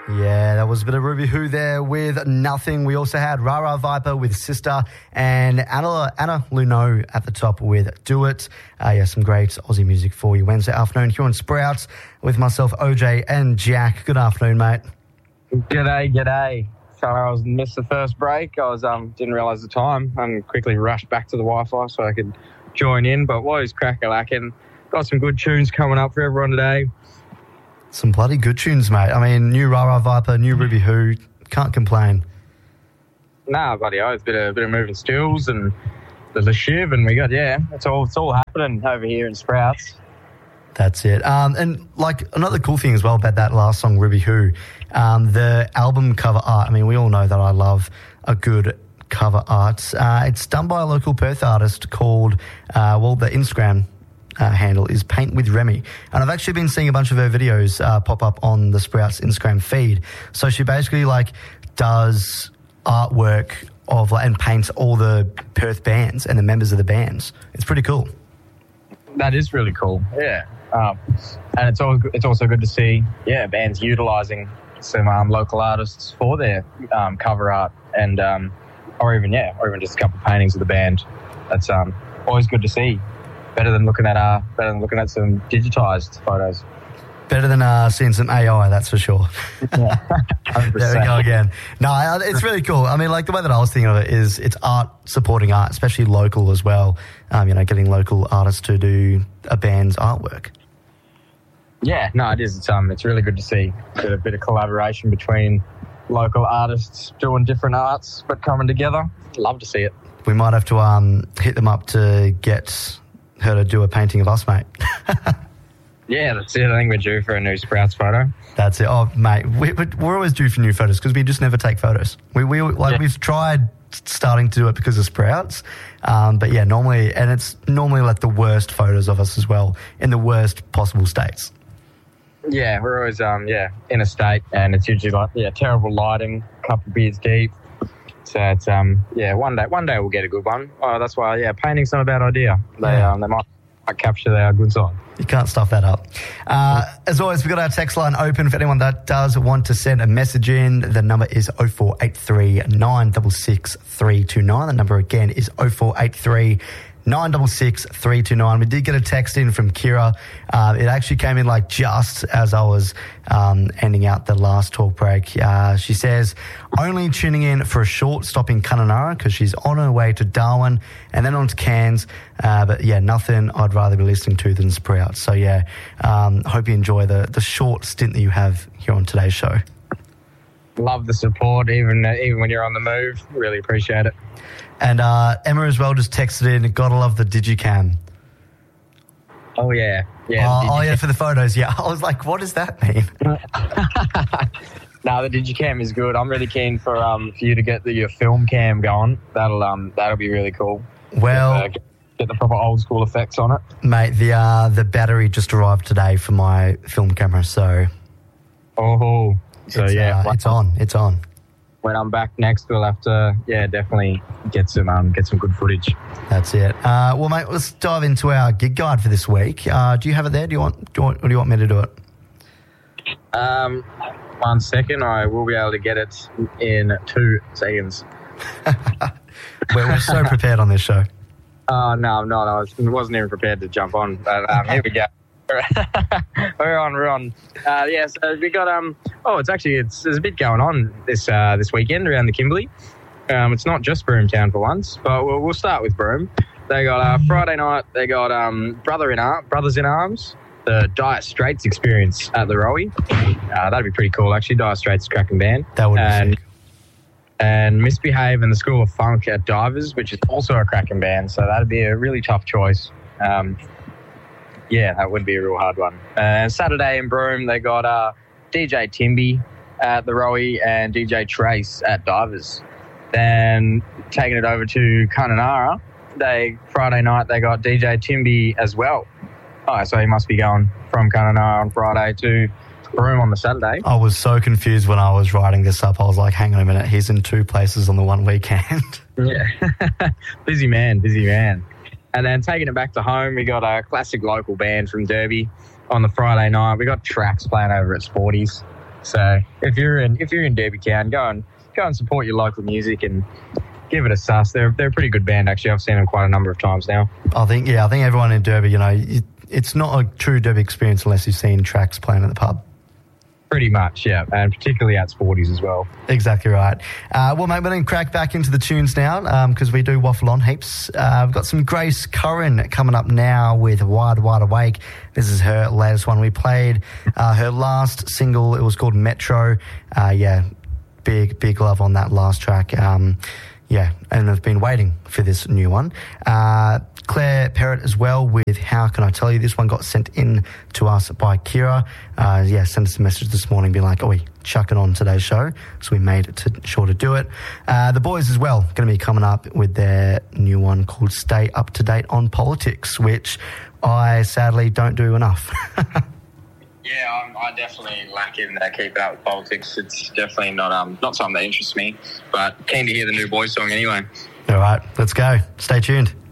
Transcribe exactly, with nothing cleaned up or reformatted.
Yeah, that was a bit of Ruby Who there with Nothing. We also had Rara Viper with Sister and Anna, Anna Luno at the top with Do It. Uh, yeah, some great Aussie music for you Wednesday afternoon here on Sprouts with myself, O J and Jack. Good afternoon, mate. G'day, g'day. Sorry, I was missed the first break. I was um didn't realise the time and quickly rushed back to the Wi-Fi so I could join in. But what is crack-a-lacking? Got some good tunes coming up for everyone today. Some bloody good tunes, mate. I mean, new Rara Viper, new Ruby Who. Can't complain. Nah, bloody hell. It's a bit of, bit of moving stills and the Le Shiv, and we got, yeah, it's all it's all happening over here in Sprouts. That's it. Um, and, like, another cool thing as well about that last song, Ruby Who, um, the album cover art. I mean, we all know that I love a good cover art. Uh, it's done by a local Perth artist called, uh, well, the Instagram Uh, handle is Paint with Remy, and I've actually been seeing a bunch of her videos uh, pop up on the Sprouts Instagram feed. So she basically like does artwork of like, and paints all the Perth bands and the members of the bands. It's pretty cool. That is really cool. Yeah, um, and it's all it's also good to see yeah bands utilising some um, local artists for their um, cover art and um, or even yeah or even just a couple of paintings of the band. That's um, always good to see. Better than looking at uh, better than looking at some digitised photos. Better than uh, seeing some A I, that's for sure. Yeah, there we go again. No, it's really cool. I mean, like the way that I was thinking of it is it's art supporting art, especially local as well. Um, you know, getting local artists to do a band's artwork. Yeah, no, it is. It's um, it's really good to see a bit, a bit of collaboration between local artists doing different arts but coming together. Love to see it. We might have to um hit them up to get her to do a painting of us, mate. Yeah, that's it. I think we're due for a new Sprouts photo. That's it. Oh, mate, we, we're always due for new photos because we just never take photos. We we like yeah. We've tried starting to do it because of Sprouts, um, but yeah, normally, and it's normally like the worst photos of us as well in the worst possible states. Yeah, we're always um yeah in a state, and it's usually like yeah terrible lighting, couple of beers deep. So it's um yeah one day one day we'll get a good one. Oh, that's why yeah painting's not a bad idea. They yeah. um they might, might capture their good side. You can't stuff that up. Uh, as always, we've got our text line open for anyone that does want to send a message in. The number is oh four eight three, nine six six, three two nine. The number again is oh four eight three, nine six six, three two nine. We did get a text in from Kira. Uh, it actually came in like just as I was um, ending out the last talk break. Uh, she says, only tuning in for a short stop in Kununurra because she's on her way to Darwin and then on to Cairns. Uh, but yeah, nothing I'd rather be listening to than Sprouts. So yeah, um, hope you enjoy the, the short stint that you have here on today's show. Love the support, even uh, even when you're on the move. Really appreciate it. And uh, Emma as well just texted in, gotta love the Digicam. Oh, yeah. yeah. Oh, oh, yeah, for the photos, yeah. I was like, what does that mean? No, the Digicam is good. I'm really keen for um for you to get the, your film cam going. That'll um that'll be really cool. Well, get, uh, get, get the proper old school effects on it. Mate, the uh, the battery just arrived today for my film camera, so... Oh, so it's, yeah. Uh, it's on, it's on. When I'm back next, we'll have to, yeah, definitely get some um, get some good footage. That's it. Uh, well, mate, let's dive into our gig guide for this week. Uh, do you have it there? Do you want? Do you want? Or do you want me to do it? Um, one second. I will be able to get it in two seconds. we're, we're so prepared on this show. Uh, no, I'm not. I was, wasn't even prepared to jump on. But um, here we go. we're on, we're on. Uh, yeah, so we got um. Oh, it's actually it's there's a bit going on this uh this weekend around the Kimberley. Um, it's not just Broomtown for once, but we'll, we'll start with Broome. They got uh, Friday night. They got um Brother in Ar- Brothers in Arms, the Dire Straits experience at the Rowie. Uh, that'd be pretty cool actually. Dire Straits cracking band. That would be and, sick. And Misbehave and the School of Funk at Divers, which is also a cracking band. So that'd be a really tough choice. Um. Yeah, that would be a real hard one. And uh, Saturday in Broome, they got uh, D J Timby at the Rowie and D J Trace at Divers. Then taking it over to Kununurra, they Friday night they got D J Timby as well. Oh, so he must be going from Kununurra on Friday to Broome on the Saturday. I was so confused when I was writing this up. I was like, hang on a minute, he's in two places on the one weekend. Yeah, busy man, busy man. And then taking it back to home, we got a classic local band from Derby on the Friday night. We got Tracks playing over at Sporties. So if you're in if you're in Derby Town, go and go and support your local music and give it a suss. They're they're a pretty good band actually. I've seen them quite a number of times now. I think yeah, I think everyone in Derby, you know, it, it's not a true Derby experience unless you've seen Tracks playing at the pub. Pretty much, yeah, and particularly at Sporties as well. Exactly right. Uh, well, mate, we're going to crack back into the tunes now because um, we do waffle on heaps. Uh, we've got some Grace Curran coming up now with Wide, Wide Awake. This is her latest one. We played uh, her last single. It was called Metro. Uh, yeah, big, big love on that last track. Um, yeah, and I've been waiting for this new one. Uh, Claire Perrott as well with How Can I Tell You? This one got sent in to us by Kira. Uh, yeah, sent us a message this morning being like, oh, we chuck it on today's show. So we made it to, sure to do it. Uh, the boys as well going to be coming up with their new one called Stay Up to Date on Politics, which I sadly don't do enough. Yeah, I'm, I definitely lack in uh, keeping up with politics. It's definitely not um not something that interests me, but keen to hear the new boys song anyway. All right, let's go. Stay tuned.